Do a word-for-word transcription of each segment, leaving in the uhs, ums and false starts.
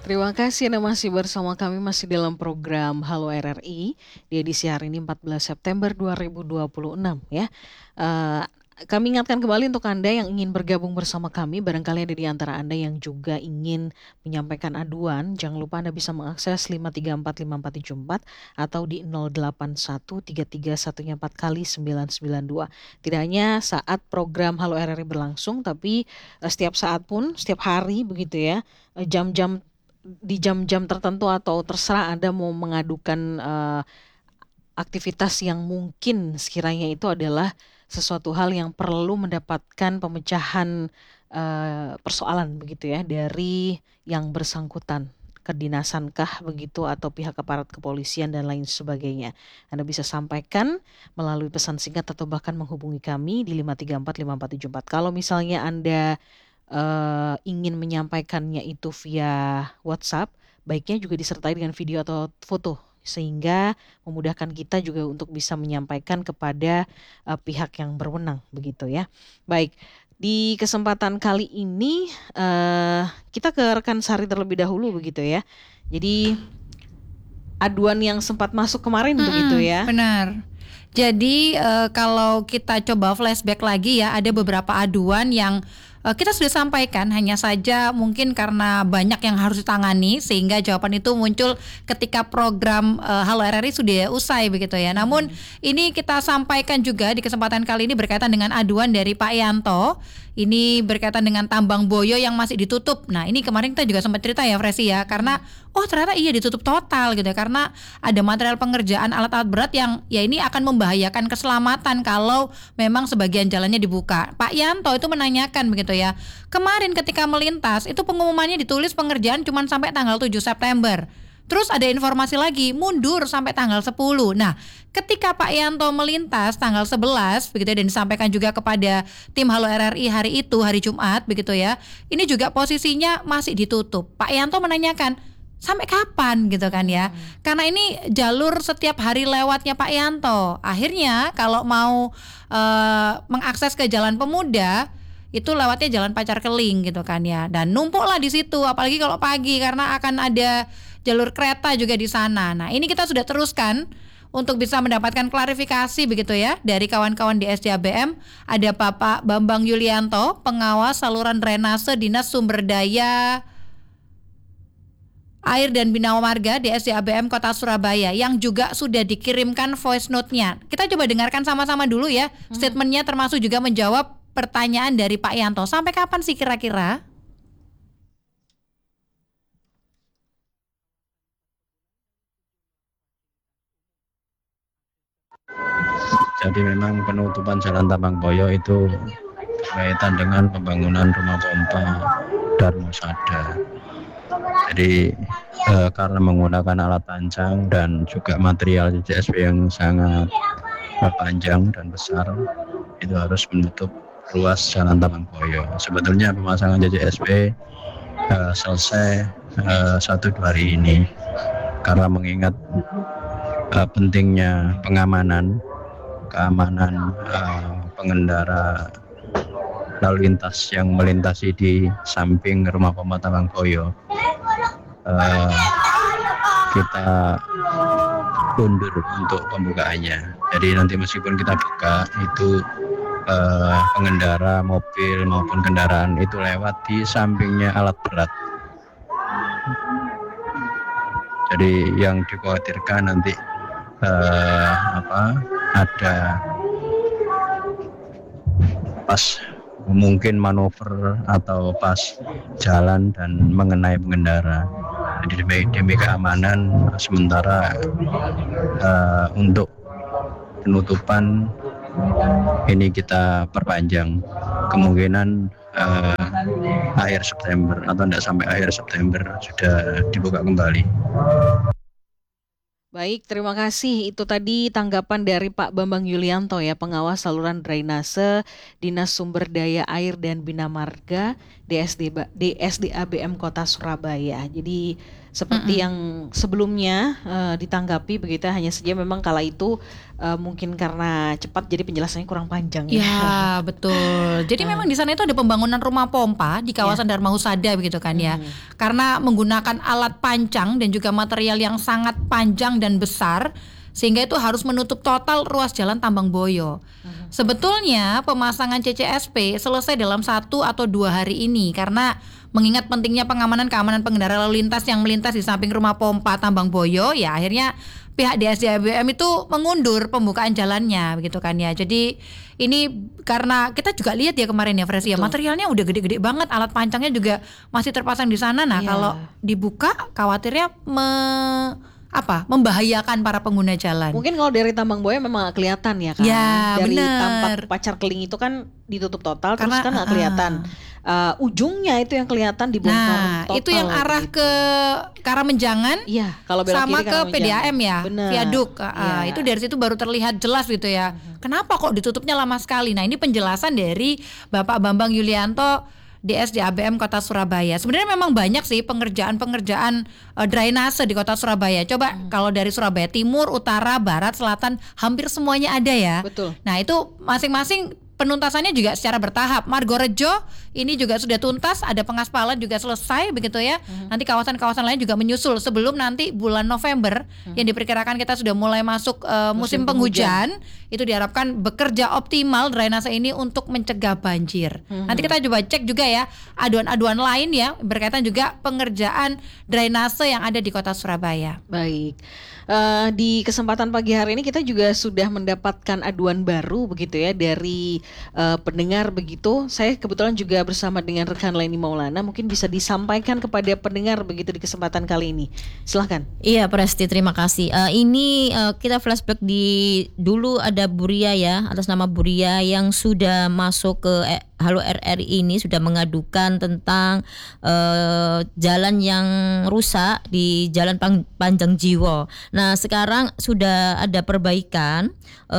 Terima kasih Anda masih bersama kami masih dalam program Halo R R I di edisi hari ini empat belas September dua ribu dua puluh enam ya. Eh, Kami ingatkan kembali untuk Anda yang ingin bergabung bersama kami, barangkali ada di antara Anda yang juga ingin menyampaikan aduan, jangan lupa Anda bisa mengakses lima tiga empat lima empat tujuh empat atau di nol delapan satu tiga tiga satu empat kali sembilan sembilan dua. Tidak hanya saat program Halo R R I berlangsung, tapi eh, setiap saat pun, setiap hari begitu ya, eh, jam-jam di jam-jam tertentu atau terserah Anda mau mengadukan eh, aktivitas yang mungkin sekiranya itu adalah sesuatu hal yang perlu mendapatkan pemecahan eh, persoalan begitu ya dari yang bersangkutan, kedinasankah begitu atau pihak aparat kepolisian dan lain sebagainya. Anda bisa sampaikan melalui pesan singkat atau bahkan menghubungi kami di lima tiga empat lima empat tujuh empat. Kalau misalnya Anda eh, ingin menyampaikannya itu via WhatsApp, baiknya juga disertai dengan video atau foto sehingga memudahkan kita juga untuk bisa menyampaikan kepada eh, pihak yang berwenang begitu ya. Baik, di kesempatan kali ini eh, kita ke rekan Sari terlebih dahulu begitu ya. Jadi aduan yang sempat masuk kemarin begitu Mm-mm, ya. benar. Jadi eh, kalau kita coba flashback lagi ya, ada beberapa aduan yang eh, kita sudah sampaikan, hanya saja mungkin karena banyak yang harus ditangani sehingga jawaban itu muncul ketika program eh, Halo R R I sudah usai begitu ya. Namun ini kita sampaikan juga di kesempatan kali ini berkaitan dengan aduan dari Pak Yanto. Ini berkaitan dengan tambang Boyo yang masih ditutup. Nah, ini kemarin kita juga sempat cerita ya Fresi ya, karena oh ternyata iya ditutup total gitu ya, karena ada material pengerjaan alat-alat berat yang ya ini akan membahayakan keselamatan kalau memang sebagian jalannya dibuka. Pak Yanto itu menanyakan begitu ya, kemarin ketika melintas itu pengumumannya ditulis pengerjaan cuma sampai tanggal tujuh September. Terus ada informasi lagi mundur sampai tanggal sepuluh. Nah, ketika Pak Yanto melintas tanggal sebelas begitu ya, dan disampaikan juga kepada tim Halo R R I hari itu, hari Jumat begitu ya. Ini juga posisinya masih ditutup. Pak Yanto menanyakan, sampai kapan gitu kan ya? Karena ini jalur setiap hari lewatnya Pak Yanto. Akhirnya kalau mau eh, mengakses ke Jalan Pemuda itu lewatnya Jalan Pacar Keling gitu kan ya. Dan numpuklah di situ, apalagi kalau pagi karena akan ada jalur kereta juga di sana. Nah, ini kita sudah teruskan untuk bisa mendapatkan klarifikasi begitu ya dari kawan-kawan di S D A B M. Ada Bapak Bambang Yulianto, pengawas saluran drainase Dinas Sumber Daya Air dan Bina Marga di S D A B M Kota Surabaya yang juga sudah dikirimkan voice note-nya. Kita coba dengarkan sama-sama dulu ya statementnya, termasuk juga menjawab pertanyaan dari Pak Yanto. Sampai kapan sih kira-kira? Jadi memang penutupan Jalan Tambang Boyo itu berkaitan dengan pembangunan rumah pompa Darmosada. Jadi eh, karena menggunakan alat panjang dan juga material J J S P yang sangat eh, panjang dan besar, itu harus menutup ruas Jalan Tambang Boyo. Sebetulnya pemasangan J J S P eh, selesai eh, satu dua hari ini karena mengingat eh, pentingnya pengamanan keamanan uh, pengendara lalu lintas yang melintasi di samping rumah pompa Tambang Boyo. Uh, kita undur untuk pembukaannya. Jadi nanti meskipun kita buka itu uh, pengendara mobil maupun kendaraan itu lewat di sampingnya alat berat. Jadi yang dikhawatirkan nanti uh, apa ada pas mungkin manuver atau pas jalan dan mengenai pengendara. Jadi demi, demi keamanan sementara uh, untuk penutupan ini kita perpanjang kemungkinan uh, akhir September atau tidak sampai akhir September sudah dibuka kembali. Baik, terima kasih. Itu tadi tanggapan dari Pak Bambang Yulianto ya, pengawas saluran drainase Dinas Sumber Daya Air dan Bina Marga D S D ba- D S D A B M Kota Surabaya. Jadi seperti yang sebelumnya uh, ditanggapi begitu, hanya saja memang kala itu uh, mungkin karena cepat jadi penjelasannya kurang panjang ya. Ya betul. Jadi memang di sana itu ada pembangunan rumah pompa di kawasan Dharma Husada begitu kan ya. Hmm. Karena menggunakan alat pancang dan juga material yang sangat panjang dan besar, sehingga itu harus menutup total ruas jalan Tambang Boyo. Hmm. Sebetulnya pemasangan C C S P selesai dalam satu atau dua hari ini, karena mengingat pentingnya pengamanan keamanan pengendara lalu lintas yang melintas di samping rumah pompa Tambang Boyo, ya akhirnya pihak D S D A B M itu mengundur pembukaan jalannya begitu kan ya. Jadi ini karena kita juga lihat ya kemarin ya Fresh ya, materialnya udah gede-gede banget, alat pancangnya juga masih terpasang di sana. Nah, Iya. kalau dibuka khawatirnya me, apa? membahayakan para pengguna jalan. Mungkin kalau dari Tambang Boyo memang gak kelihatan ya kan. Ya, dari bener. tampak Pacar Keling itu kan ditutup total, Karena, terus kan gak uh-uh. kelihatan. Uh, ujungnya itu yang kelihatan dibongkar Nah, total. itu yang arah gitu. ke ke arah Menjangan. Iya, kalau belok Sama kiri ke kan P D A M ya, Bener. viaduk. Uh, Iya. Itu dari situ baru terlihat jelas gitu ya. Kenapa kok ditutupnya lama sekali? Nah, ini penjelasan dari Bapak Bambang Yulianto, D S D A B M Kota Surabaya. Sebenarnya memang banyak sih pengerjaan-pengerjaan uh, drainase di Kota Surabaya. Coba kalau dari Surabaya Timur, Utara, Barat, Selatan, hampir semuanya ada ya. Betul. Nah, itu masing-masing penuntasannya juga secara bertahap. Margorejo ini juga sudah tuntas, ada pengaspalan juga selesai begitu ya. Hmm. Nanti kawasan-kawasan lain juga menyusul sebelum nanti bulan November hmm. yang diperkirakan kita sudah mulai masuk uh, musim, musim penghujan. penghujan. Itu diharapkan bekerja optimal drainase ini untuk mencegah banjir. Hmm. Nanti kita coba cek juga ya aduan-aduan lain ya berkaitan juga pengerjaan drainase yang ada di Kota Surabaya. Baik. Uh, di kesempatan pagi hari ini kita juga sudah mendapatkan aduan baru begitu ya dari uh, pendengar begitu. Saya kebetulan juga bersama dengan rekan Leni Maulana, mungkin bisa disampaikan kepada pendengar begitu di kesempatan kali ini. Silahkan. Iya Presti, terima kasih. Uh, ini uh, kita flashback di dulu ada Buria ya, atas nama Buria yang sudah masuk ke eh, Halo R R I ini sudah mengadukan tentang uh, jalan yang rusak di Jalan Pang- Panjang Jiwo. Nah sekarang sudah ada perbaikan,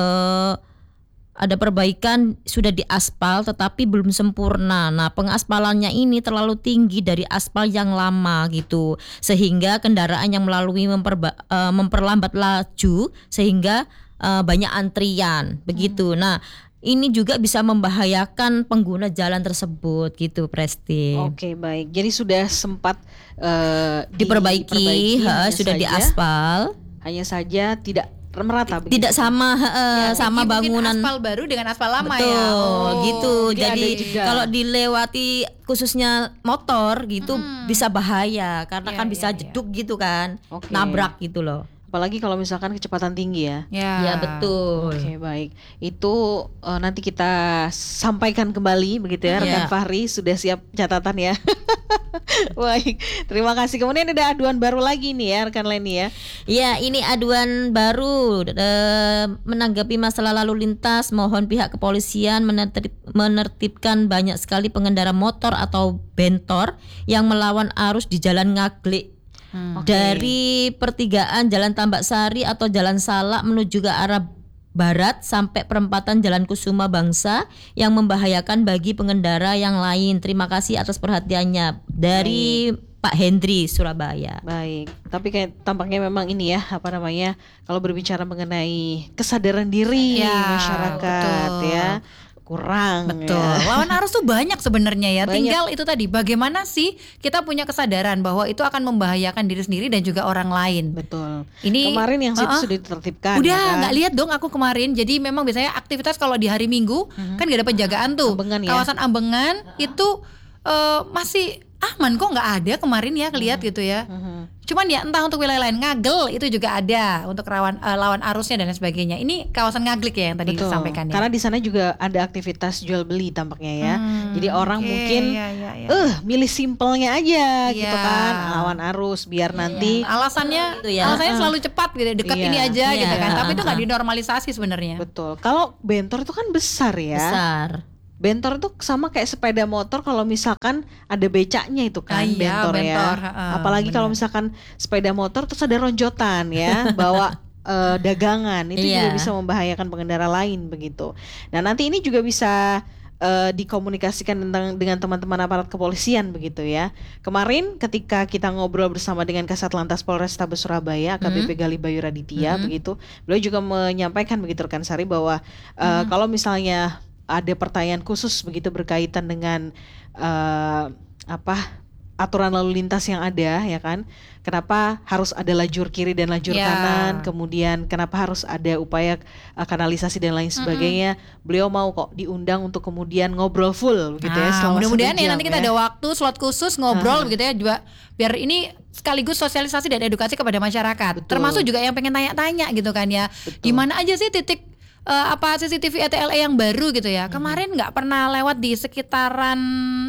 uh, ada perbaikan sudah diaspal tetapi belum sempurna. Nah pengaspalannya ini terlalu tinggi dari aspal yang lama gitu, sehingga kendaraan yang melalui memperba- uh, memperlambat laju sehingga uh, banyak antrian begitu. Hmm. Nah ini juga bisa membahayakan pengguna jalan tersebut gitu Presti. Oke baik, jadi sudah sempat uh, diperbaiki, diperbaiki ha, sudah saja, diaspal. Hanya saja tidak merata begitu. Tidak sama uh, Ya, sama mungkin bangunan aspal baru dengan aspal lama. betul, ya. Oh, gitu. jadi Jadi ada jeda. kalau dilewati khususnya motor gitu Hmm. bisa bahaya karena Ya, kan ya, bisa ya. jeduk gitu kan, Oke. nabrak gitu loh. Apalagi kalau misalkan kecepatan tinggi ya. Ya, Ya betul. Oke baik, itu uh, nanti kita sampaikan kembali begitu ya, rekan Ya. Fahri sudah siap catatan ya. Baik, terima kasih. Kemudian ada aduan baru lagi nih ya rekan Leni ya. Ya, ini aduan baru eh, menanggapi masalah lalu lintas. Mohon pihak kepolisian menertib, menertibkan banyak sekali pengendara motor atau bentor yang melawan arus di Jalan Ngaglik. Hmm. Oke. Dari pertigaan Jalan Tambak Sari atau Jalan Salak menuju ke arah barat sampai perempatan Jalan Kusuma Bangsa yang membahayakan bagi pengendara yang lain. Terima kasih atas perhatiannya dari Pak Hendri Surabaya. Baik, tapi kayak tampaknya memang ini ya apa namanya kalau berbicara mengenai kesadaran diri Ya, masyarakat betul. ya kurang. Betul. Ya. Lawan arus tuh banyak sebenarnya ya. Banyak. Tinggal itu tadi bagaimana sih kita punya kesadaran bahwa itu akan membahayakan diri sendiri dan juga orang lain. Betul. Ini Kemarin yang situ uh-uh. sudah ditertibkan. Udah ya kan? nggak lihat dong aku kemarin. Jadi memang biasanya aktivitas kalau di hari Minggu kan gak ada penjagaan tuh. Ambengan ya. Kawasan Ambengan itu uh, masih aman kok, nggak ada kemarin ya kelihat gitu ya. Mhm. Cuman ya entah untuk wilayah lain, Ngagel itu juga ada untuk rawan uh, lawan arusnya dan lain sebagainya. Ini kawasan Ngaglik ya yang tadi Betul. disampaikan ya. Karena di sana juga ada aktivitas jual beli tampaknya ya. Hmm, Jadi orang oke, mungkin ya, ya, ya. eh milih simpelnya aja Iya. gitu kan, lawan arus biar nanti alasannya Gitu ya. alasannya Uh-uh. selalu cepat gitu, dekat Iya. ini aja Iya. gitu kan. Tapi itu nggak Uh-uh. dinormalisasi sebenarnya. betul. Kalau bentor itu kan besar ya. Besar. Bentor itu sama kayak sepeda motor kalau misalkan ada becaknya itu kan Ah, iya, bentor, bentor, ya. heeh, Apalagi kalau benar. misalkan sepeda motor terus ada ronjotan ya, bawa eh, dagangan itu juga Iya. bisa membahayakan pengendara lain begitu. Nah nanti ini juga bisa uh, dikomunikasikan tentang dengan teman-teman aparat kepolisian begitu ya. Kemarin ketika kita ngobrol bersama dengan Kasat Lantas Polrestabes Surabaya, A K B P hmm. Gali Bayu Raditya hmm. begitu, beliau juga menyampaikan begitu rekan Sari bahwa uh, hmm. kalau misalnya ada pertanyaan khusus begitu berkaitan dengan uh, apa aturan lalu lintas yang ada ya kan, kenapa harus ada lajur kiri dan lajur yeah. kanan, kemudian kenapa harus ada upaya uh, kanalisasi dan lain sebagainya, mm-hmm. beliau mau kok diundang untuk kemudian ngobrol full gitu ah, ya selama mudah-mudahan satu jam, ya nanti kita ya. ada waktu slot khusus ngobrol uh-huh. gitu ya, juga biar ini sekaligus sosialisasi dan edukasi kepada masyarakat. Betul. Termasuk juga yang pengen tanya-tanya gitu kan ya, di mana aja sih titik uh, apa C C T V E T L E yang baru gitu ya. Mm-hmm. Kemarin nggak pernah lewat di sekitaran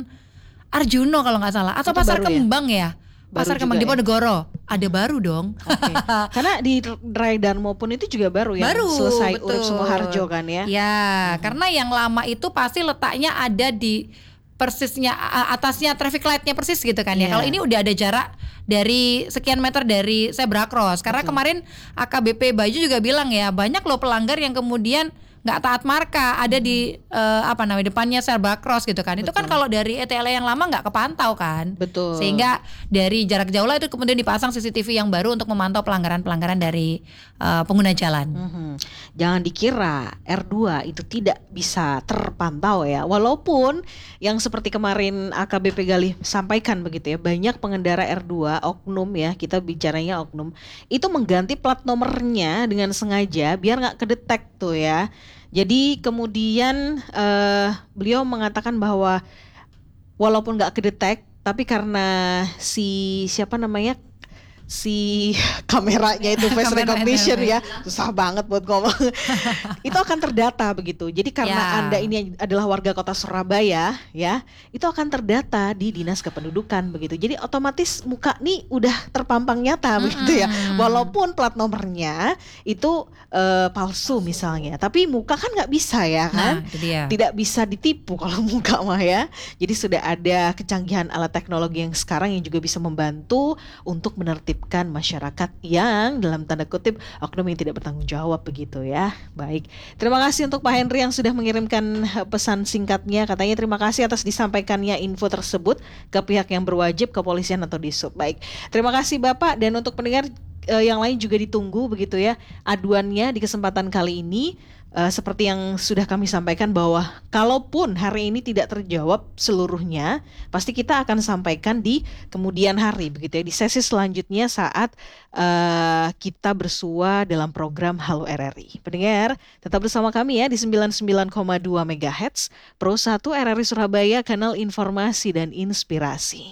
Arjuno kalau nggak salah, atau itu Pasar Kembang ya, ya? Pasar Kembang di Ponegoro ya? Ada baru dong. Okay. Karena di Rai Darmo pun itu juga baru ya, baru, selesai betul. Urip Sumoharjo kan ya. Ya, hmm. karena yang lama itu pasti letaknya ada di persisnya atasnya traffic light-nya persis gitu kan ya. Yeah. Kalau ini udah ada jarak dari sekian meter dari zebra cross. Karena betul. Kemarin A K B P Bayu juga bilang ya, banyak loh pelanggar yang kemudian nggak taat marka ada di uh, apa namanya depannya zebra cross gitu kan. Betul. Itu kan kalau dari E T L E yang lama nggak kepantau kan. Betul. Sehingga dari jarak jauh lah itu kemudian dipasang C C T V yang baru untuk memantau pelanggaran-pelanggaran dari uh, pengguna jalan. Mm-hmm. Jangan dikira R dua itu tidak bisa terpantau ya. Walaupun yang seperti kemarin A K B P Gali sampaikan begitu ya, banyak pengendara R dua oknum ya, kita bicaranya oknum, itu mengganti plat nomornya dengan sengaja biar nggak kedetek tuh ya. Jadi kemudian uh, beliau mengatakan bahwa walaupun nggak kedetek, tapi karena si siapa namanya si kameranya itu face recognition ya, susah banget buat ngomong. Itu akan terdata begitu. Jadi karena ya. Anda ini adalah warga kota Surabaya ya, itu akan terdata di Dinas Kependudukan begitu. Jadi otomatis muka nih udah terpampang nyata mm-hmm. begitu ya. Walaupun plat nomornya itu uh, palsu misalnya, tapi muka kan nggak bisa ya kan? Nah, tidak bisa ditipu kalau muka mah ya. Jadi sudah ada kecanggihan alat teknologi yang sekarang yang juga bisa membantu untuk menertibkan masyarakat yang dalam tanda kutip oknum yang tidak bertanggung jawab begitu ya. Baik, terima kasih untuk Pak Henry yang sudah mengirimkan pesan singkatnya. Katanya terima kasih atas disampaikannya info tersebut ke pihak yang berwajib, kepolisian atau Dishub. Baik, terima kasih Bapak, dan untuk pendengar uh, yang lain juga ditunggu begitu ya aduannya di kesempatan kali ini. Uh, seperti yang sudah kami sampaikan bahwa kalaupun hari ini tidak terjawab seluruhnya, pasti kita akan sampaikan di kemudian hari begitu ya, di sesi selanjutnya saat uh, kita bersua dalam program Halo R R I. Pendengar, tetap bersama kami ya di sembilan puluh sembilan koma dua megahertz Pro satu R R I Surabaya, kanal informasi dan inspirasi.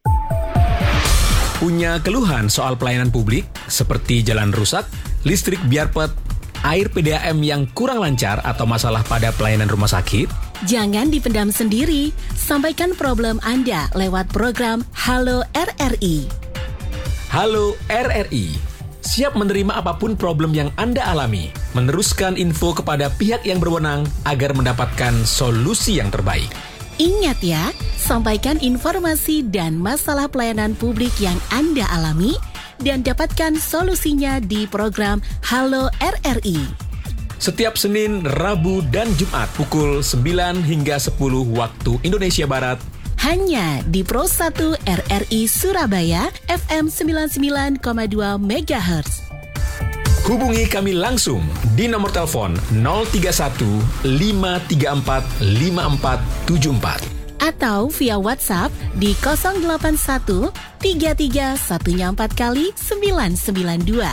Punya keluhan soal pelayanan publik seperti jalan rusak, listrik biarpet, air P D A M yang kurang lancar, atau masalah pada pelayanan rumah sakit? Jangan dipendam sendiri, sampaikan problem Anda lewat program Halo R R I. Halo R R I, siap menerima apapun problem yang Anda alami, meneruskan info kepada pihak yang berwenang agar mendapatkan solusi yang terbaik. Ingat ya, sampaikan informasi dan masalah pelayanan publik yang Anda alami dan dapatkan solusinya di program Halo R R I. Setiap Senin, Rabu, dan Jumat pukul sembilan hingga sepuluh waktu Indonesia Barat. Hanya di Pro satu R R I Surabaya, F M sembilan puluh sembilan koma dua megahertz. Hubungi kami langsung di nomor telepon nol tiga satu lima tiga empat lima empat tujuh empat. Atau via WhatsApp di nol delapan satu tiga tiga satu empat kali sembilan sembilan dua.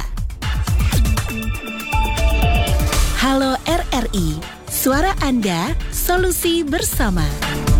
Halo R R I, suara Anda, solusi bersama.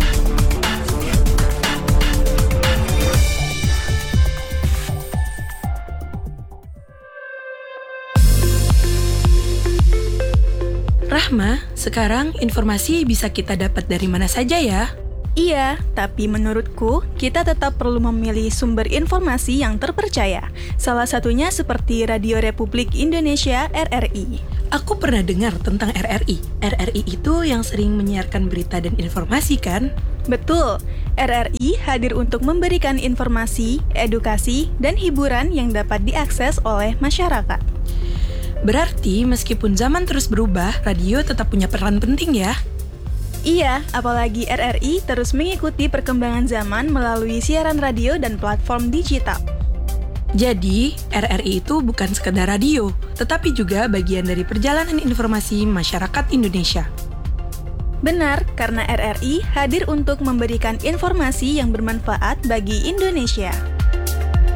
Rahma, sekarang informasi bisa kita dapat dari mana saja ya? Iya, tapi menurutku kita tetap perlu memilih sumber informasi yang terpercaya. Salah satunya seperti Radio Republik Indonesia R R I. Aku pernah dengar tentang R R I. R R I itu yang sering menyiarkan berita dan informasi kan? Betul, R R I hadir untuk memberikan informasi, edukasi, dan hiburan yang dapat diakses oleh masyarakat. Berarti meskipun zaman terus berubah, radio tetap punya peran penting ya? Iya, apalagi R R I terus mengikuti perkembangan zaman melalui siaran radio dan platform digital. Jadi, R R I itu bukan sekedar radio, tetapi juga bagian dari perjalanan informasi masyarakat Indonesia. Benar, karena R R I hadir untuk memberikan informasi yang bermanfaat bagi Indonesia.